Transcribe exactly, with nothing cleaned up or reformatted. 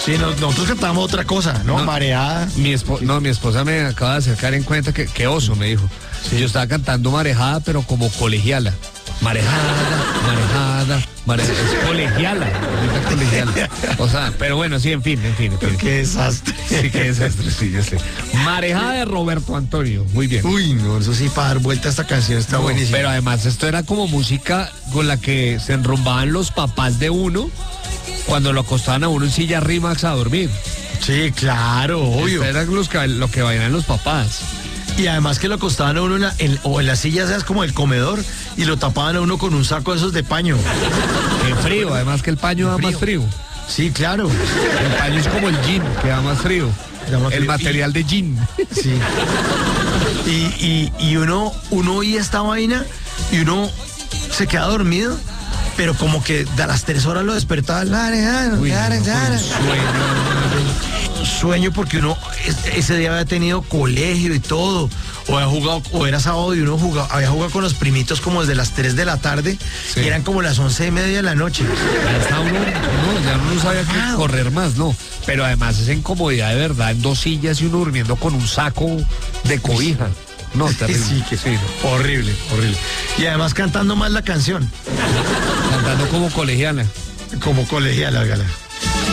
Sí, no, nosotros cantábamos otra cosa, ¿no? No, Mareada. Mi espo- no, mi esposa me acaba de hacer caer en cuenta que, que oso, me dijo. Yo estaba cantando marejada, pero como colegiala. Marejada, marejada, marejada. Es colegiala, es colegiala. O sea, pero bueno, sí, en fin, en fin. En fin. Qué desastre. Sí, qué desastre, sí, yo sé. Marejada de Roberto Antonio, muy bien. Uy, no, eso sí, para dar vuelta a esta canción está No, buenísimo. pero además esto era como música con la que se enrumbaban los papás de uno cuando lo acostaban a uno en silla Rimax a dormir. Sí, claro, obvio. Esto era los que, lo que bailan los papás. Y además que lo acostaban a uno en la- en- o en la silla, ¿sabes? Como el comedor, y lo tapaban a uno con un saco de esos de paño. En frío, además que el paño da más frío. Sí, claro. El paño es como el jean, que da más frío. Da más El frío. material de jean. Sí. Y, y, y uno, uno oía esta vaina y uno se queda dormido, pero como que a las tres horas lo despertaba. Lare, lare, Uy, lare, no, con lare. un sueño. Sueño porque uno es- ese día había tenido colegio y todo, o había jugado, o era sábado y uno jugaba, había jugado con los primitos como desde las tres de la tarde, Sí. y eran como las once y media de la noche. Ya está uno, no, ya uno no sabía que Ah. correr más, no. Pero además esa incomodidad de verdad en dos sillas y uno durmiendo con un saco de cobija. No, terrible. Sí, que Sí, no. horrible, horrible. Y además cantando más la canción, Cantando como colegiala. como colegiala, gala.